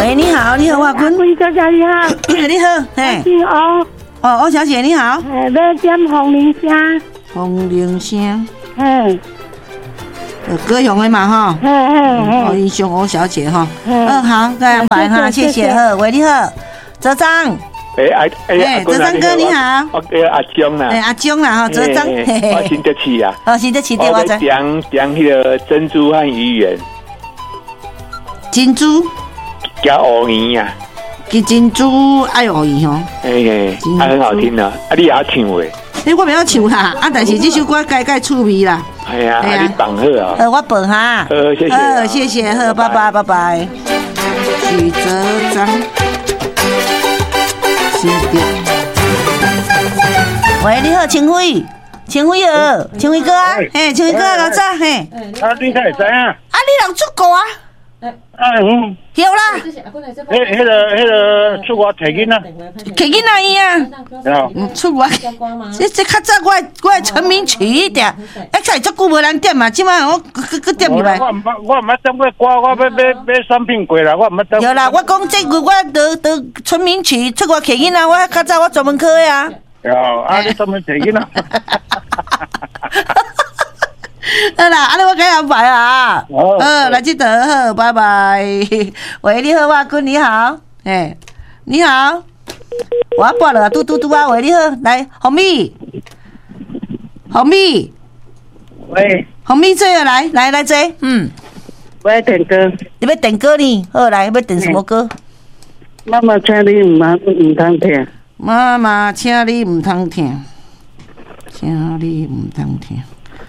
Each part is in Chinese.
喂，你好，你好，我君。 贵小姐你好。 你好，嘿。 姓欧。 哦，欧小姐你好。 要点红铃声。 红铃声。 嘿。 高雄的嘛哈。哦，英雄欧小姐哈。好，再安排哈，谢谢呵。喂，你好，哲章。哲章哥你好。 我叫阿江啦。 阿江啦哈，哲章。 我新德市啊。 哦，新德市对我知。 点迄个珍珠和鱼圆。 珍珠。 加芋圆啊。 珍珠爱芋圆吼。 很好听的，你也唱诶。 我没有唱啦，但是这首歌改趣味啦。 哎呀，你放好啊。 我放哈。 谢谢。 谢谢，好，拜拜，拜拜。许哲章。喂，你好，清辉，清辉儿，清辉哥啊，嘿，清辉哥老早嘿。 你才会知啊？ 你人出国啊？有啦。 迄个出国摕囡仔， 摕囡仔伊啊。出国，这较早我的成名曲一点，才足久无人点嘛，即摆我搁点入来。 我唔捌点过歌，我要选品过啦，我唔捌点。 有啦，我讲这句我得成名曲，出国摕囡仔，我较早我专门考的啊。 你专门摕囡仔。 好啦，安尼我该安排啊。来这得好，拜拜。喂，你好，我君你好，你好，我拨了，嘟啊，喂，你好，来，红米， 喂， 红米这个来这， 我要点歌。 你要点歌呢？好，来，要点什么歌？ 妈妈，请你唔通听。 妈妈，请你唔通听，请你唔通听。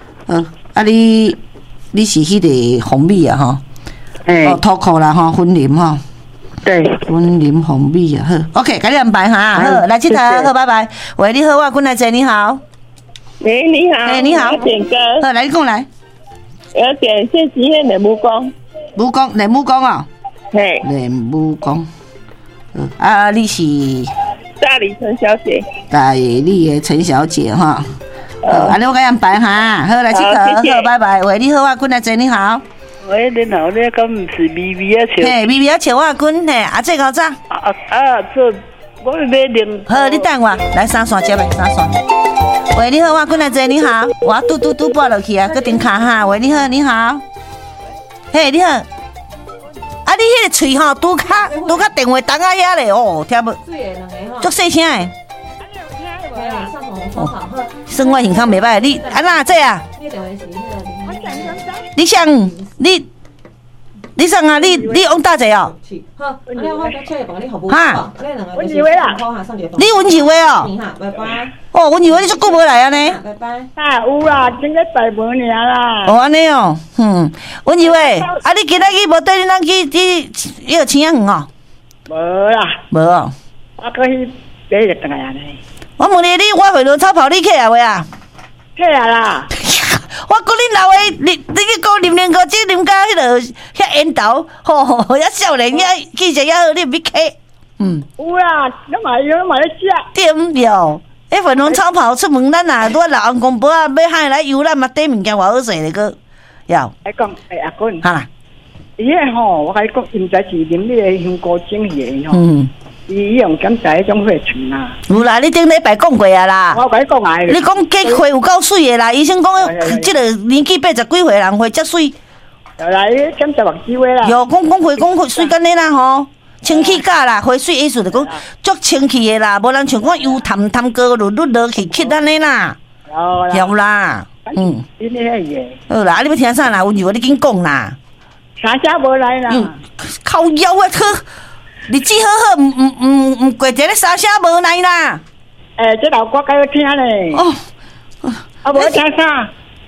你是迄个红米啊哈？脱裤啦哈，婚礼哈。 对， 婚礼红米啊，好 ，OK， 给你安排哈，好，来这台，好，拜拜。喂，你好，我君来姐，你好。 喂，你好。 你好。 点歌。 好，来你讲来。 我要点谢吉燕的武功。 练武功啊。 嘿。 练武功。你是？ 大理陈小姐。 大理的陈小姐哈。安尼我给安排哈，好来这个，好拜拜。喂，你好，我君来姐，你好。 喂，你好，你敢唔是咪咪啊笑？ 嘿，咪咪啊笑，我君嘿，这个怎？ 这我要买零。 好，你等我，来三线接来，三线。喂，你好，我君来姐，你好，我嘟拨落去啊，搁顶卡哈。喂，你好，你好。嘿，你好。你迄个喙吼，拄较电话筒啊遐咧，哦，听无？足细声诶。生活健康袂歹，你安那这啊？你想你想啊？你往大济哦？哈？ 温志伟啊？ 你温志伟哦？哦，温志伟你足久无来啊呢？ 有啦，今个拜无尔啦。 哦，安尼哦，温志伟，你今仔日无带咱去迄个青园哦？ 无啦。 无哦。 我搁去买个等下呢。 我问你，我回头超跑你起来未啊？ 起来啦！ 我讲恁老的，你去讲啉两个酒，啉到迄落遐烟头，遐少年遐气质遐好，你毋要起？ 有啦，咱嘛咧食。 对唔对？迄粉红超跑出门，咱若老翁公婆啊，要喊来游览嘛，底物件偌好势咧个，要。 来讲，阿君。 哈啦。 伊个吼，我甲你讲，现在是啉你个香菇精液吼。伊用检查迄种血清啦。 有啦，你顶礼拜讲过啊啦。 我甲你讲啊。 你讲结血有够水的啦，医生讲，即个年纪80几岁人血遮水。 来检查目睭话啦。 有讲血水干你啦吼，清气假啦，血水意思就讲足清气的啦，无人像讲油淡高落落去吸安尼啦。有啦， 你迄个。 好啦，你要听啥啦？有如你紧讲啦。 啥车无来啦？ 靠腰啊！日子好，唔过节咧沙声无来啦。 这老歌该要听咧。无听啥？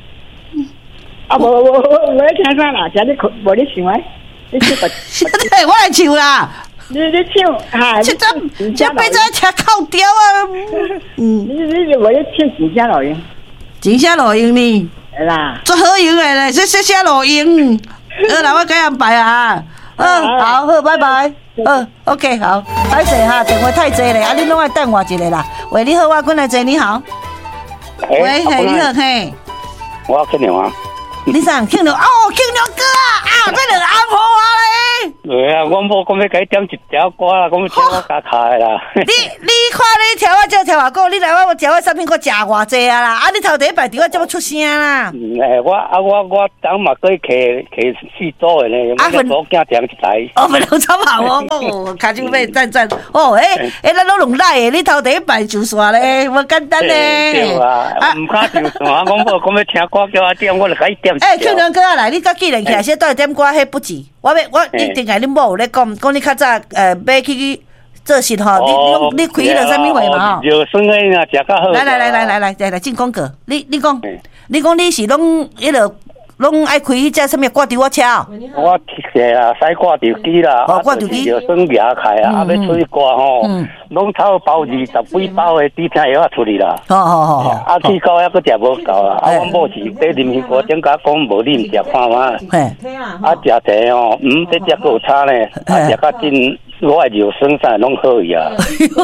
无听啥啦？这你无你想诶？你唱个。 我来唱啦。 你唱，哈！ 这辈子听靠调啊。 你无咧唱真正录音？ 真正录音呢？ 系啦。 做好用诶咧，这录音。好啦，我改安排啊。好，拜拜。OK， 好，歹势哈，电话太济咧，你拢爱等我一个啦。喂，你好，我君来姐，你好。喂，你好，嘿。 我要听电话。 你啥？庆良哦，庆良哥啊，这个阿婆啊嘞。 对啊，我我某讲要甲伊点一条歌啦，讲要听我加卡啦。 你看你跳我这跳我讲，你来我跳我产品，我食偌济啊啦！啊，你头第一摆伫我这么出声啦。 我当嘛可以摕四组的呢，我组囝点一台。 哦，不能超好哦，卡金妹赞哦，咱都拢来的，你头第一摆就煞咧，无简单咧。 对啊，唔敢上线，我某讲要听歌叫我点，我就甲伊点。 Q 两哥啊来，你甲纪念起来，先倒点歌，迄不止。我一定甲恁某有咧讲你较早要去做事吼，你开了啥物会嘛？ 就算个呐，食较好。 来进广告。你讲你是拢迄落拢爱开迄只啥物挂伫我车？ 我是啊，使挂着机啦， 挂着机就算牙开啊，要出去挂吼，拢差包20几包的底片药出去啦。啊，去到还佫食无够啦。啊，我某是在临时歌点甲讲无啉食看嘛。啊，食茶吼，这只佫有差呢。啊，食较真。我的肉酸啥拢好伊啊！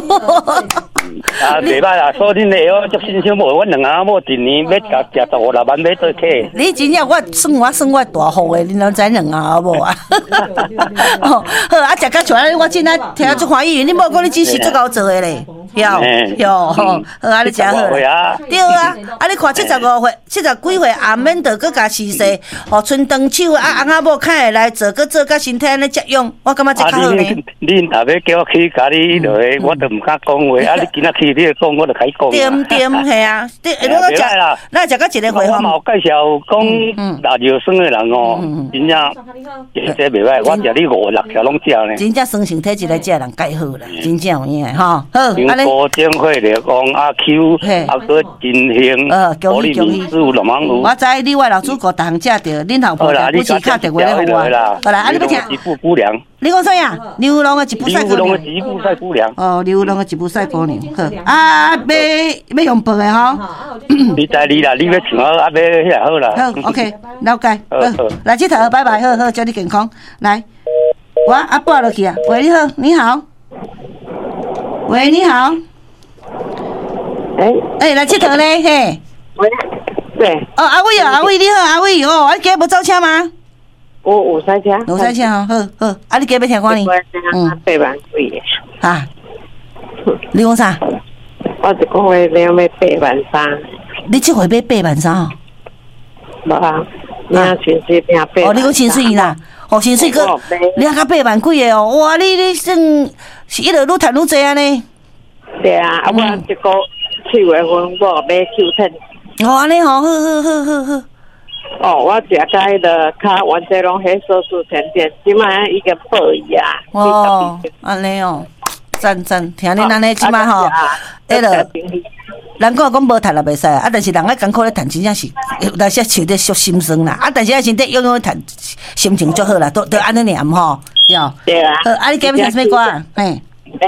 啊，袂歹啦，所以恁的我足欣赏无，阮两阿某一年要甲食15-16万买做客。 你真正我算我大户的，恁拢知两阿某啊！好啊，食甲出来，我真爱听足欢喜，你无讲你真是足够做的咧，哟，好啊，你真好。对啊，啊，你看75岁、70几岁，也免得佮甲试试，春长手啊，翁仔某看会来做，佮做甲身体安尼接用，我感觉这较好呢。 恁若要叫我去甲你落去，我都唔敢讲话。啊，你今仔去你讲，我就甲伊讲。 对，系啊。 袂歹啦， 咱食到一个回我嘛有介绍讲大肉酸的人哦，真正这袂歹。我食你5-6条拢食呢。 真正酸性体质来食人介好啦，真正有影吼。好， 安尼。高正会来讲阿 Q， 啊个金星， 恭喜！我知你我老主顾逐项食着，恁老婆不是敲电话来互我。好啦，啊你要听。 一步姑娘。 你讲啥呀？牛郎的一步赛姑娘。 牛郎的一步赛姑娘。 哦，牛郎的一步赛姑娘。好，啊，要用饭的吼。 你知你啦，你要唱啊，要遐好啦。 好 ，OK， 了解。好，来这头，拜拜，好，祝你健康。来，我拨落去啊。喂，你好，你好。喂，你好。来这头咧，嘿。 喂，对。 哦，阿伟哦，阿伟你好，阿伟哦，啊，今日无走车吗？ 有赛车， 有赛车哦，好，啊，你今日要听歌呢 ？8万几的。 啊？你讲啥？ 我一个月了要83000。 你这回买83000哦？ 无啊，领薪水领8。 哦，你讲薪水啦？哦，薪水个领到8万几的哦？哇，你算是一路愈赚愈济啊呢？ 对啊，我一个7月份我买9天。 哦，安尼好，好。 哦，我食甲迄个骹原则拢迄手术甜点，即摆已经报伊啊。 哦，安尼哦，赞，听恁安尼即摆吼，迄落，人讲无赚也袂使啊，但是人爱艰苦咧赚，真正是有当时笑得足心酸啦。啊，但是身体永远赚，心情足好啦，都安尼念吼，哟。对啊。好，啊，你今日听什么歌啊？嘿。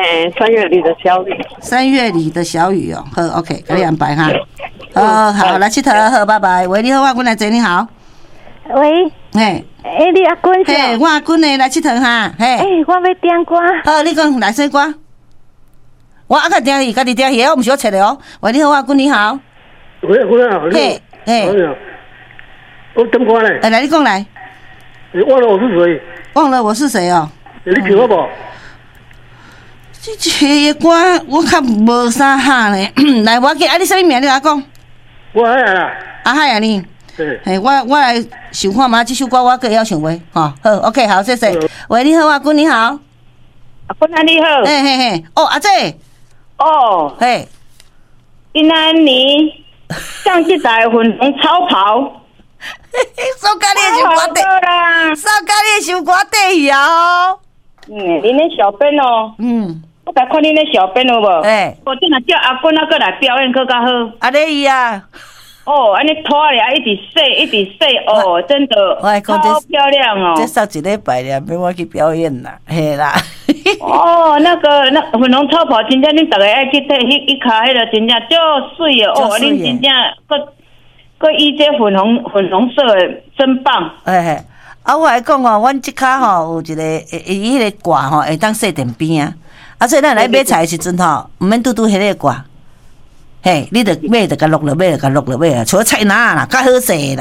3月里的小雨。3 月里的小雨哦，好 ，OK， 给你安排哈。好，来佚佗，好，拜拜。喂，你好，我君来坐，你好。 喂。 嘿。 你阿君是？ 嘿，我阿君呢，来佚佗哈。 嘿。我要点歌。 好，你讲来啥歌？我阿个点伊，家己点去，我唔是我切的哦。喂，你好，我阿君你好。 喂，好。 嘿。 我点歌呢？ 来，你讲来。 忘了我是谁？ 忘了我是谁哦？ 你听我无？ 这个歌我较无啥哈呢。来，我给你什么名？你甲我讲。 我海啊。 阿海啊你。嘿，我来想看嘛，这首歌我个要想袂，吼，好 ，OK， 好，谢谢。喂，你好，阿君你好。 阿君啊，你好。 嘿，哦，阿姐。 哦。 嘿。 今仔年上这台粉红超跑。 收咖喱的首歌底。收咖喱的首歌底去啊！ 恁那小编哦。我甲看恁那小编有无？我真若叫阿君那个来表演，更较好。 阿丽伊啊。 哦，安尼拖咧，一直洗，哦，真的超漂亮哦！ 这上一礼拜了，免我去表演啦，嘿啦。 哦，那粉红超跑，真正恁逐个爱去睇，迄卡迄个真正足水哦！哦，恁真正佮伊这粉红色的真棒。 啊，我来讲哦，阮即卡吼有一个伊迄个挂吼会当洗电边啊，啊，所以咱来买菜的时阵吼，毋免拄迄个挂。嘿，你着买着甲落落买着甲落落买啊，除了菜篮啦，较好势啦。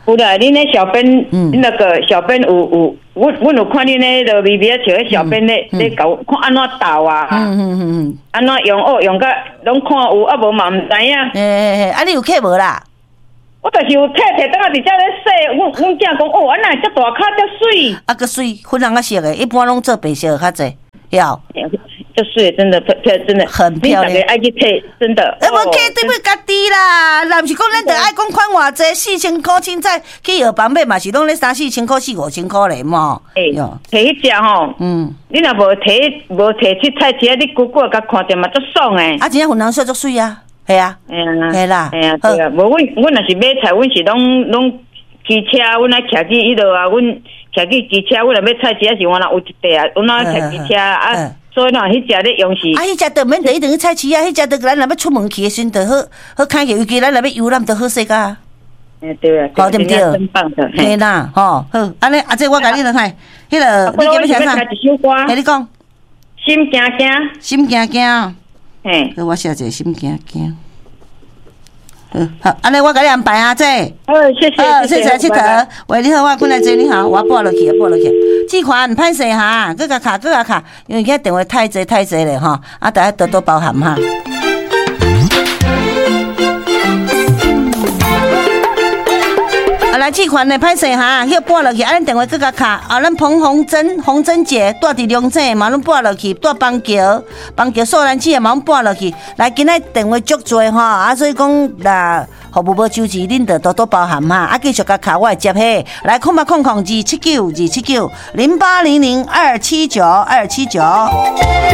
有啦，恁那小编，那个小编有，我有看恁那个微微笑的小编咧搞看安怎导啊，安怎用用个，拢看有啊无嘛唔知影。 啊你有客无啦？ 我就是有摕等下伫遮咧洗，阮囝讲安那遮大骹遮水。 啊个水，粉红啊色的，一般拢做白色较济，晓。 这水真的真的很漂亮， 爱去摕，真的。 无客对不家己啦，若毋是讲咱着爱讲款偌济，4000块凊彩去药房买嘛是拢咧3-4千块、4-5千块咧嘛。 摕迄只吼，你若无摕去菜市啊，你久久甲看着嘛足爽诶。 啊，真正粉红色足水啊，系啊，系啦， 系啊，对啊。无阮若是买菜，阮是拢骑车，阮来徛去迄落啊，阮徛去骑车，阮若买菜市啊是我若有一块啊，阮若徛骑车啊。所以喏，迄只咧用是啊，迄只着免第一顿去菜市啊，迄只着咱若要出门去的时阵着好开起，尤其咱若要游览着好势个。 对啊， 对不对？ 真棒的， 嘿啦，吼好，安尼啊，这我甲你来看，迄个你叫要唱啥？嘿，你讲。 心惊惊， 心惊惊。 嘿， 我写一个心惊惊。好，安尼我甲你安排啊，这。 谢谢， 谢谢佚佗。喂，你好，我困来坐，你好，我拨落去，寄款歹势哈，搁甲卡，因为今电话太济咧吼，啊，大家多多包涵哈。来寄款的歹势哈，迄拨落去，咱电话搁甲卡，啊，咱彭红珍姐住伫龙井嘛，拢拨落去，住邦桥素兰市嘛，拢拨落去。来，今仔电话足多吼，啊，所以讲啦，服务无周至，恁着多多包涵哈。啊，继续甲卡，我会接起。来，0800-279-279，0800-279-279。